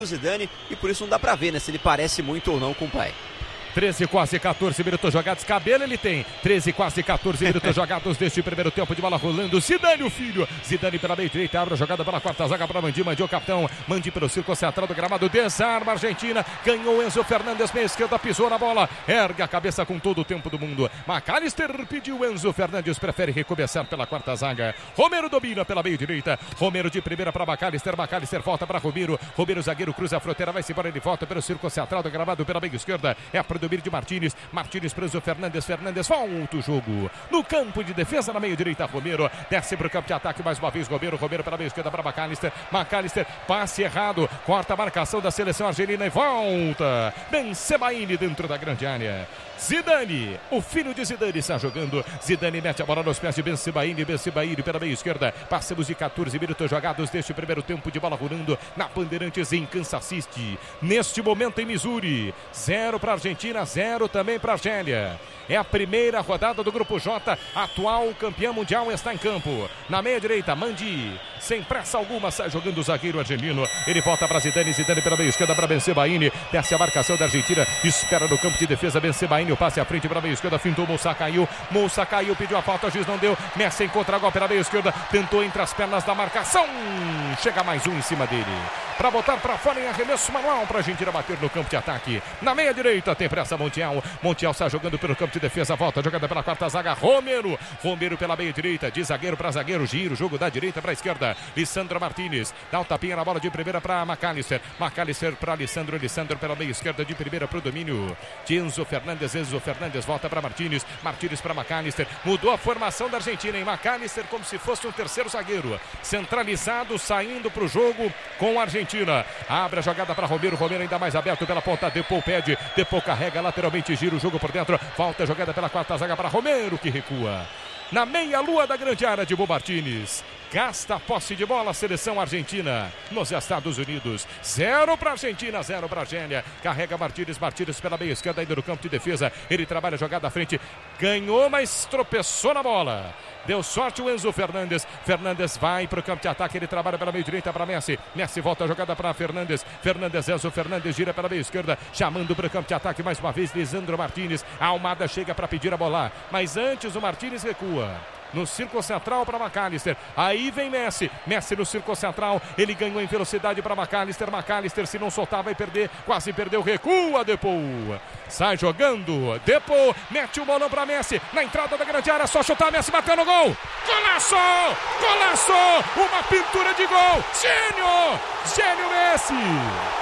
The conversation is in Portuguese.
Zidane, e por isso não dá pra ver, né, se ele parece muito ou não com o pai. 13, quase 14 minutos jogados. Cabelo ele tem. 13, quase 14 minutos jogados deste primeiro tempo de bola rolando. Zidane, o filho. Zidane pela meia direita. Abre a jogada pela quarta zaga para Mandi. Mandi o capitão. Mandi pelo círculo central do gramado. Desarma a Argentina. Ganhou Enzo Fernandes. Meia esquerda. Pisou na bola. Ergue a cabeça com todo o tempo do mundo. McAllister pediu. Enzo Fernandes prefere recomeçar pela quarta zaga. Romero domina pela meia direita. Romero de primeira para McAllister. McAllister volta para Romero. Romero zagueiro cruza a fronteira. Vai-se embora. Ele volta pelo círculo central do gramado pela meia esquerda. É a domínio de Martínez. Martínez preso Fernandes. Fernandes volta o jogo no campo de defesa na meia direita. Romero desce para o campo de ataque mais uma vez. Romero pela meia esquerda para McAllister. McAllister passe errado. Corta a marcação da seleção argelina e volta. Bensebaini dentro da grande área. Zidane, o filho de Zidane está jogando. Zidane mete a bola nos pés de Bensebaini. Bensebaini pela meia esquerda. Passamos de 14 minutos jogados deste primeiro tempo de bola rolando na Bandeirantes em Kansas City. Neste momento em Missouri, 0 para a Argentina, 0 também para a Argélia. É a primeira rodada do Grupo J. Atual campeão mundial está em campo. Na meia direita, Mandi, sem pressa alguma, sai jogando o zagueiro argelino. Ele volta para Zidane. Zidane pela meia esquerda para Bensebaini. Desce a marcação da Argentina. Espera no campo de defesa Bensebaini. O passe à frente para a meia esquerda. Fintou, Moussa caiu. Moussa caiu, pediu a falta. O juiz não deu. Messi encontra gol pela meia esquerda. Tentou entre as pernas da marcação. Chega mais um em cima dele. Para botar para fora em arremesso manual para a Argentina bater no campo de ataque. Na meia direita tem pressa Montiel. Montiel está jogando pelo campo de defesa. Volta, jogada pela quarta zaga. Romero pela meia direita. De zagueiro para zagueiro. Giro, jogo da direita para a esquerda. Lisandro Martínez. Dá um tapinha na bola de primeira para McAllister. McAllister para Lisandro. Lisandro pela meia esquerda de primeira para o domínio de Enzo Fernandes. Enzo Fernandes volta para Martínez. Martínez para McAllister. Mudou a formação da Argentina em McAllister como se fosse um terceiro zagueiro. Centralizado, saindo para o jogo com a Argentina. Abre a jogada para Romero. Romero ainda mais aberto pela ponta. Depou pede. Depou carrega lateralmente. Gira o jogo por dentro. Volta a jogada pela quarta zaga para Romero, que recua. Na meia-lua da grande área de Bo Martínez. Gasta a posse de bola a seleção argentina nos Estados Unidos. 0 para a Argentina, 0 para a Argélia. Carrega Martínez pela meia esquerda ainda no campo de defesa. Ele trabalha a jogada à frente. Ganhou, mas tropeçou na bola. Deu sorte o Enzo Fernandes. Fernandes vai para o campo de ataque. Ele trabalha pela meia direita para Messi. Messi volta a jogada para Fernandes. Enzo Fernandes gira pela meia esquerda. Chamando para o campo de ataque mais uma vez Lisandro Martínez. A Almada chega para pedir a bola. Mas antes o Martínez recua. No círculo central para McAllister. Aí vem Messi. Messi no círculo central. Ele ganhou em velocidade para McAllister. McAllister, se não soltar, vai perder. Quase perdeu. Recua, Depou. Sai jogando. Depou. Mete o bolão para Messi. Na entrada da grande área. Só chutar. Messi bateu no gol. Golaço! Golaço! Uma pintura de gol. Gênio! Gênio Messi!